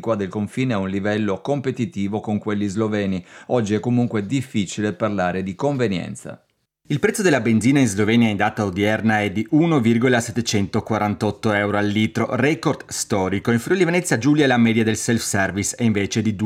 qua del confine a un livello competitivo con quelli sloveni. Oggi è comunque difficile parlare di convenienza. Il prezzo della benzina in Slovenia in data odierna è di 1,748 euro al litro, record storico. In Friuli Venezia Giulia la media del self-service è invece di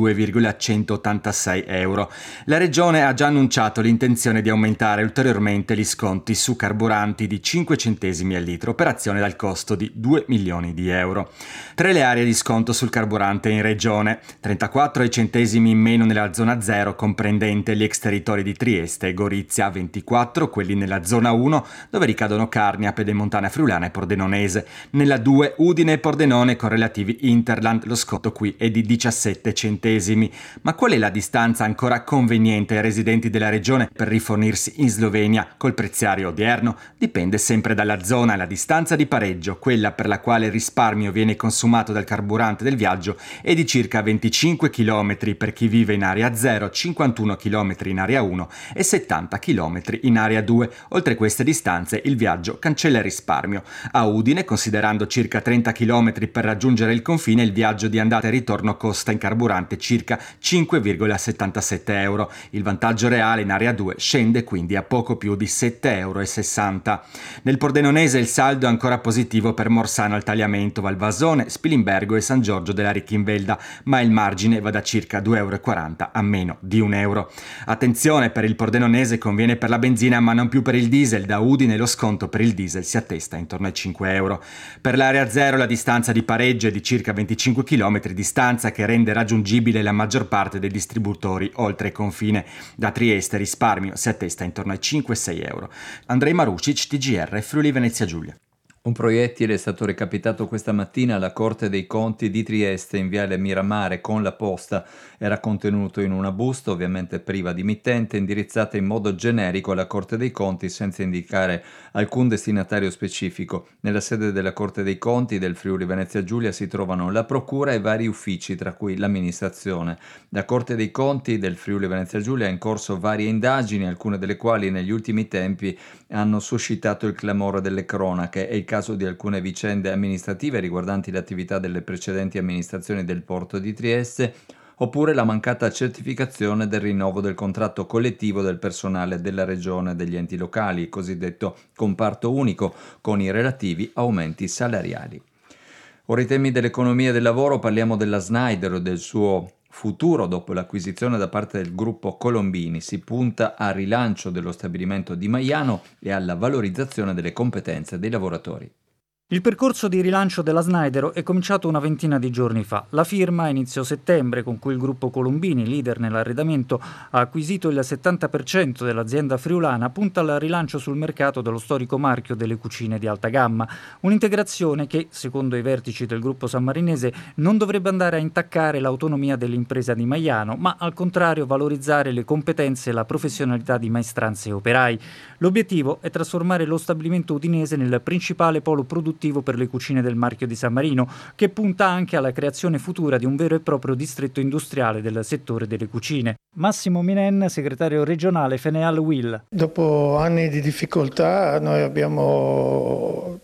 2,186 euro. La regione ha già annunciato l'intenzione di aumentare ulteriormente gli sconti su carburanti di 5 centesimi al litro, operazione dal costo di 2 milioni di euro. Tra le aree di sconto sul carburante in regione, 34 centesimi in meno nella zona 0 comprendente gli ex territori di Trieste e Gorizia, 24 quelli nella zona 1 dove ricadono Carnia, Pedemontana Friulana e Pordenonese. Nella 2 Udine e Pordenone con relativi Interland lo sconto qui è di 17 centesimi. Ma qual è la distanza ancora conveniente ai residenti della regione per rifornirsi in Slovenia col preziario odierno? Dipende sempre dalla zona. La distanza di pareggio, quella per la quale il risparmio viene consumato dal carburante del viaggio, è di circa 25 km per chi vive in area 0, 51 km in area 1 e 70 km in area 2. Oltre queste distanze il viaggio cancella il risparmio. A Udine, considerando circa 30 km per raggiungere il confine, il viaggio di andata e ritorno costa in carburante circa 5,77 euro. Il vantaggio reale in area 2 scende quindi a poco più di 7,60 euro. Nel Pordenonese il saldo è ancora positivo per Morsano al Tagliamento, Valvasone, Spilimbergo e San Giorgio della Ricchинvelda, ma il margine va da circa 2,40 euro a meno di 1 euro. Attenzione, per il Pordenonese conviene per la benzina ma non più per il diesel. Da Udine lo sconto per il diesel si attesta intorno ai 5 euro. Per l'area 0 la distanza di pareggio è di circa 25 km, distanza che rende raggiungibile la maggior parte dei distributori oltre confine. Da Trieste risparmio si attesta intorno ai 5-6 euro. Andrei Marucic, TGR, Friuli Venezia Giulia. Un proiettile è stato recapitato questa mattina alla Corte dei Conti di Trieste in viale Miramare con la posta. Era contenuto in una busta, ovviamente priva di mittente, indirizzata in modo generico alla Corte dei Conti senza indicare alcun destinatario specifico. Nella sede della Corte dei Conti del Friuli Venezia Giulia si trovano la Procura e vari uffici, tra cui l'amministrazione. La Corte dei Conti del Friuli Venezia Giulia ha in corso varie indagini, alcune delle quali negli ultimi tempi hanno suscitato il clamore delle cronache. È il caso di alcune vicende amministrative riguardanti l'attività delle precedenti amministrazioni del porto di Trieste, oppure la mancata certificazione del rinnovo del contratto collettivo del personale della regione e degli enti locali, il cosiddetto comparto unico, con i relativi aumenti salariali. Ora i temi dell'economia e del lavoro, parliamo della Snyder e del suo futuro dopo l'acquisizione da parte del gruppo Colombini. Si punta al rilancio dello stabilimento di Maiano e alla valorizzazione delle competenze dei lavoratori. Il percorso di rilancio della Snyder è cominciato una ventina di giorni fa. La firma a inizio settembre, con cui il gruppo Colombini, leader nell'arredamento, ha acquisito il 70% dell'azienda friulana, punta al rilancio sul mercato dello storico marchio delle cucine di alta gamma. Un'integrazione che, secondo i vertici del gruppo sammarinese, non dovrebbe andare a intaccare l'autonomia dell'impresa di Maiano, ma al contrario valorizzare le competenze e la professionalità di maestranze e operai. L'obiettivo è trasformare lo stabilimento udinese nel principale polo produttivo per le cucine del marchio di San Marino, che punta anche alla creazione futura di un vero e proprio distretto industriale del settore delle cucine. Massimo Minen, segretario regionale Feneal Will. Dopo anni di difficoltà noi abbiamo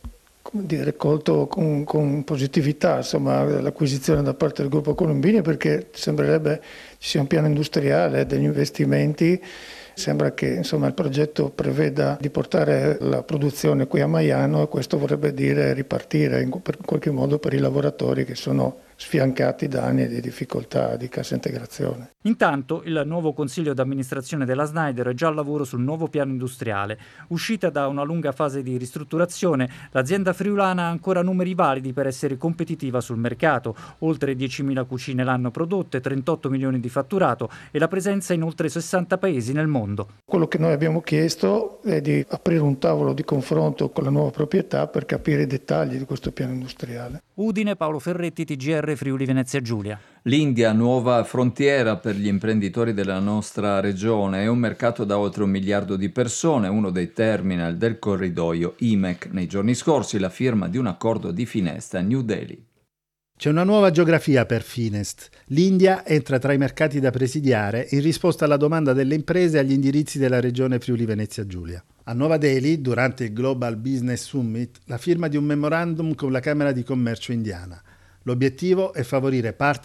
colto con positività l'acquisizione da parte del gruppo Colombini, perché sembrerebbe ci sia un piano industriale, degli investimenti. Sembra che il progetto preveda di portare la produzione qui a Maiano, e questo vorrebbe dire ripartire in qualche modo per i lavoratori che sono sfiancati da anni di difficoltà di cassa integrazione. Intanto il nuovo consiglio d'amministrazione della Snyder è già al lavoro sul nuovo piano industriale. Uscita da una lunga fase di ristrutturazione, l'azienda friulana ha ancora numeri validi per essere competitiva sul mercato: oltre 10.000 cucine l'anno prodotte, 38 milioni di fatturato e la presenza in oltre 60 paesi nel mondo. Quello che noi abbiamo chiesto è di aprire un tavolo di confronto con la nuova proprietà per capire i dettagli di questo piano industriale. Udine, Paolo Ferretti, TGR Friuli Venezia Giulia. L'India, nuova frontiera per gli imprenditori della nostra regione, è un mercato da oltre 1 miliardo di persone, uno dei terminal del corridoio IMEC. Nei giorni scorsi la firma di un accordo di Finest a New Delhi. C'è una nuova geografia per Finest. L'India entra tra i mercati da presidiare in risposta alla domanda delle imprese agli indirizzi della regione Friuli Venezia Giulia. A Nuova Delhi, durante il Global Business Summit, la firma di un memorandum con la Camera di Commercio indiana. L'obiettivo è favorire